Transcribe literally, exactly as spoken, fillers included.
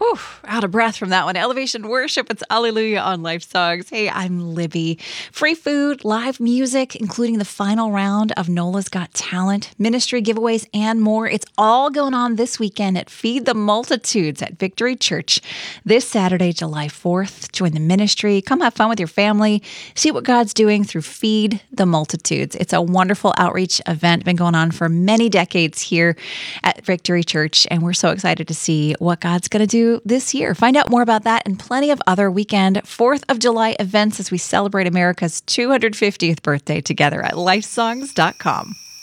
Whew, out of breath from that one. Elevation Worship, it's Alleluia on Life Songs. Hey, I'm Libby. Free food, live music, including the final round of NOLA's Got Talent, ministry giveaways, and more. It's all going on this weekend at Feed the Multitudes at Victory Church this Saturday, July fourth. Join the ministry. Come have fun with your family. See what God's doing through Feed the Multitudes. It's a wonderful outreach event, been going on for many decades here at Victory Church, and we're so excited to see what God's going to do this year. Find out more about that and plenty of other weekend fourth of July events as we celebrate America's two hundred fiftieth birthday together at lifesongs dot com.